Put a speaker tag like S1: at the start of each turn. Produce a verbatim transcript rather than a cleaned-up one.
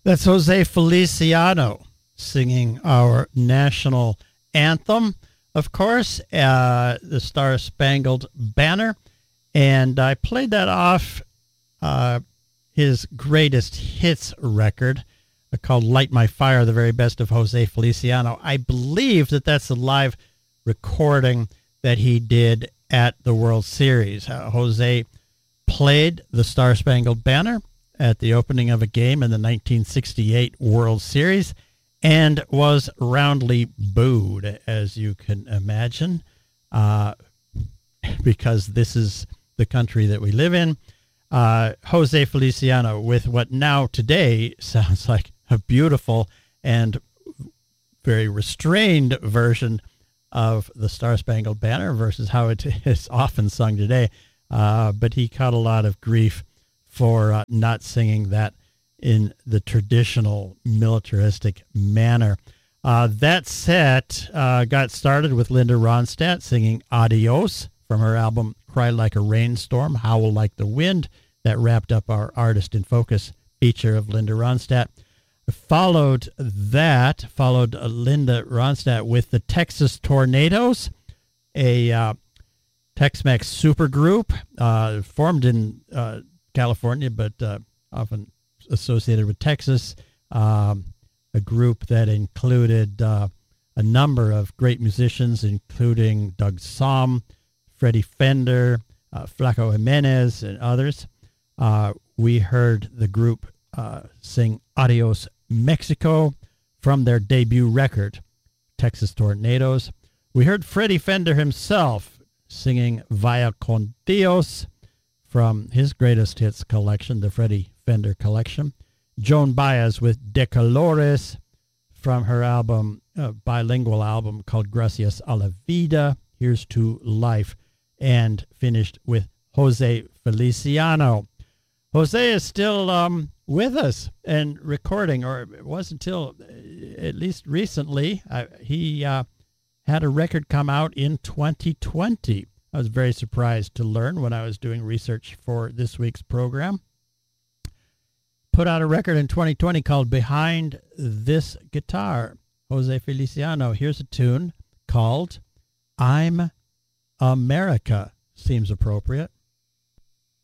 S1: That's Jose Feliciano singing our national anthem, of course, uh, the Star Spangled Banner. And I played that off uh, his greatest hits record uh, called Light My Fire, the very best of Jose Feliciano. I believe that that's a live recording that he did at the World Series. Uh, Jose played the Star Spangled Banner at the opening of a game in the nineteen sixty-eight World Series and was roundly booed, as you can imagine, uh, because this is the country that we live in. Uh, Jose Feliciano with what now today sounds like a beautiful and very restrained version of the Star Spangled Banner versus how it is often sung today. Uh, but he caught a lot of grief for uh, not singing that in the traditional militaristic manner. Uh, that set uh, got started with Linda Ronstadt singing Adios from her album Cry Like a Rainstorm, Howl Like the Wind. That wrapped up our Artist in Focus feature of Linda Ronstadt. Followed that, followed uh, Linda Ronstadt with the Texas Tornadoes, a uh, Tex-Mex supergroup uh, formed in uh, California, but uh, often associated with Texas, um, a group that included uh, a number of great musicians, including Doug Sahm, Freddie Fender, uh, Flaco Jimenez, and others. Uh, we heard the group uh, sing Adios Mexico from their debut record, Texas Tornadoes. We heard Freddie Fender himself singing Vaya con Dios from his greatest hits collection, the Freddie Fender Collection. Joan Baez with De Colores from her album, uh, bilingual album called Gracias a la Vida, Here's to Life, and finished with Jose Feliciano. Jose is still um, with us and recording, or it wasn't until uh, at least recently. Uh, he uh, had a record come out in twenty twenty. I was very surprised to learn when I was doing research for this week's program. Put out a record in twenty twenty called Behind This Guitar. Jose Feliciano. Here's a tune called I'm America. Seems appropriate.